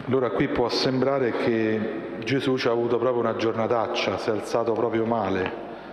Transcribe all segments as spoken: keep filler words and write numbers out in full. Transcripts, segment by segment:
Allora qui può sembrare che Gesù ci ha avuto proprio una giornataccia, si è alzato proprio male,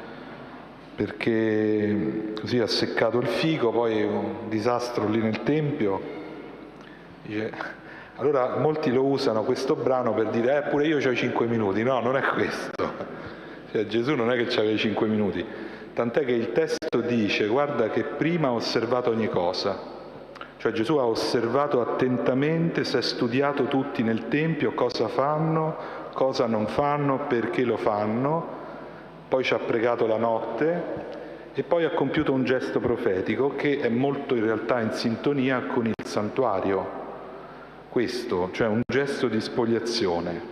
perché così ha seccato il fico, poi un disastro lì nel Tempio. Dice, allora molti lo usano questo brano per dire, eh pure io ho i cinque minuti, no, non è questo. Cioè, Gesù non è che c'aveva i cinque minuti, tant'è che il testo dice, guarda che prima ha osservato ogni cosa. Cioè Gesù ha osservato attentamente, si è studiato tutti nel Tempio cosa fanno, cosa non fanno, perché lo fanno, poi ci ha pregato la notte e poi ha compiuto un gesto profetico che è molto in realtà in sintonia con il santuario, questo, cioè un gesto di spoliazione.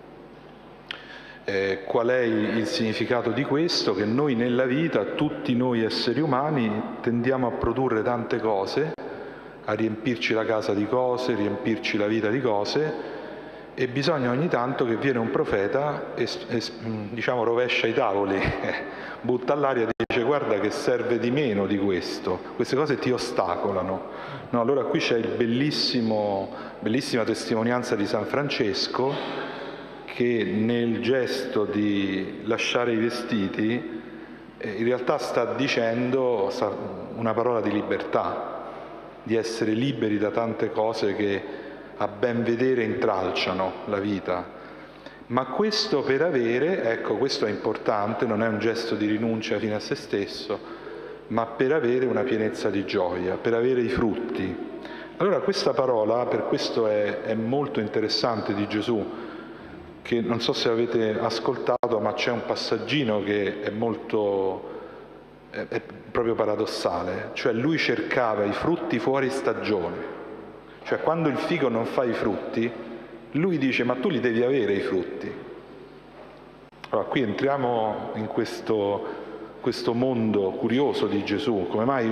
Eh, qual è il significato di questo? Che noi nella vita, tutti noi esseri umani, tendiamo a produrre tante cose, a riempirci la casa di cose, riempirci la vita di cose, e bisogna ogni tanto che viene un profeta e, e diciamo rovescia i tavoli, butta all'aria e dice guarda che serve di meno di questo, queste cose ti ostacolano. No, allora qui c'è il bellissimo, bellissima testimonianza di San Francesco che nel gesto di lasciare i vestiti eh, in realtà sta dicendo una parola di libertà, di essere liberi da tante cose che a ben vedere intralciano la vita. Ma questo per avere, ecco questo è importante, non è un gesto di rinuncia fino a se stesso, ma per avere una pienezza di gioia, per avere i frutti. Allora questa parola, per questo è, è molto interessante di Gesù, che non so se avete ascoltato, ma c'è un passaggino che è molto... è proprio paradossale, cioè lui cercava i frutti fuori stagione, cioè quando il fico non fa i frutti, lui dice ma tu li devi avere i frutti. Allora qui entriamo in questo, questo mondo curioso di Gesù, come mai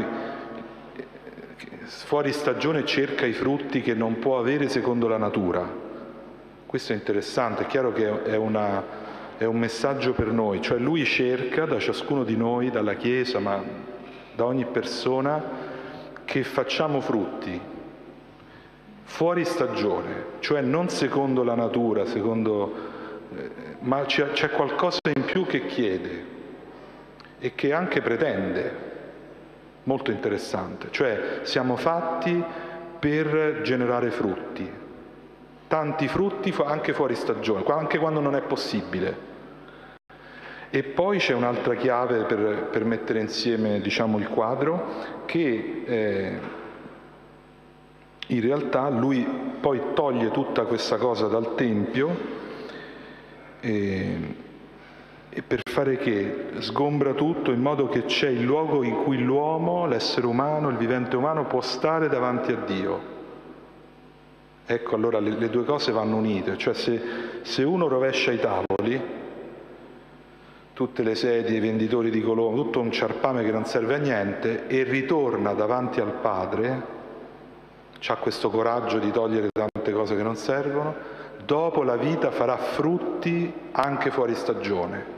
fuori stagione cerca i frutti che non può avere secondo la natura. Questo è interessante, è chiaro che è una... è un messaggio per noi, cioè lui cerca da ciascuno di noi, dalla Chiesa, ma da ogni persona, che facciamo frutti fuori stagione, cioè non secondo la natura, secondo, eh, ma c'è, c'è qualcosa in più che chiede e che anche pretende, molto interessante, cioè siamo fatti per generare frutti, tanti frutti anche fuori stagione, anche quando non è possibile. E poi c'è un'altra chiave per, per mettere insieme, diciamo, il quadro, che eh, in realtà lui poi toglie tutta questa cosa dal Tempio e, e per fare che sgombra tutto in modo che c'è il luogo in cui l'uomo, l'essere umano, il vivente umano può stare davanti a Dio. Ecco, allora le, le due cose vanno unite, cioè se, se uno rovescia i tavoli, tutte le sedie, i venditori di colombo, tutto un ciarpame che non serve a niente, e ritorna davanti al Padre, ha questo coraggio di togliere tante cose che non servono, dopo la vita farà frutti anche fuori stagione.